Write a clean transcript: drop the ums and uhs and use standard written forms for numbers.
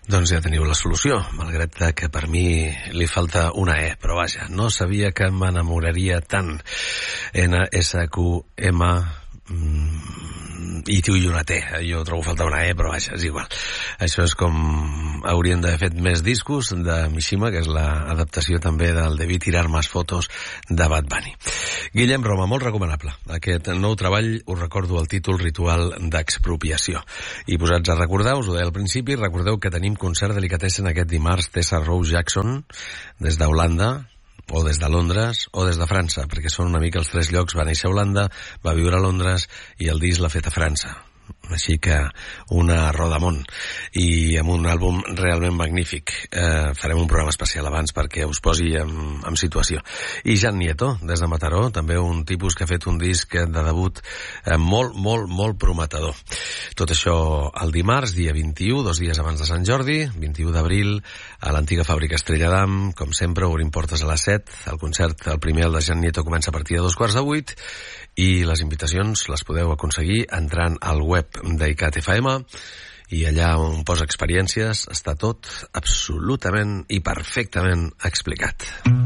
Doncs ja teniu la solució, malgrat que per mi li falta una E, però vaja, no sabia que m'enamoraria tant. NSQM i tio i una T. Jo trobo falta una E, però vaja, és igual. Això és com haurien d'haver fet més discos de Mishima, que és l'adaptació també del Debí tirar más fotos de Bad Bunny. Guillem Roma, molt recomanable. Aquest nou treball, us recordo el títol Ritual d'expropiació. I posats a recordar, us ho deia al principi, recordeu que tenim concert delicatessen aquest dimarts Tessa Rose Jackson, des d'Holanda, o des de Londres o des de França, perquè són una mica els tres llocs. Va néixer a Holanda, va viure a Londres i el disc l'ha fet a França. Així que una rodamont i amb un àlbum realment magnífic. Farem un programa especial abans perquè us posi en situació. I Jan Nieto, des de Mataró, també un tipus que ha fet un disc de debut molt prometedor. Tot això el dimarts, dia 21, 2 dies abans de Sant Jordi, 21 d'abril, a l'antiga fàbrica Estrella d'Am. Com sempre, obrim portes a les 7. El concert, el primer, el de Jan Nieto, comença a partir de 7:15, i les invitacions les podeu aconseguir entrant al web d'ICAT FM, i allà on posa experiències està tot absolutament i perfectament explicat.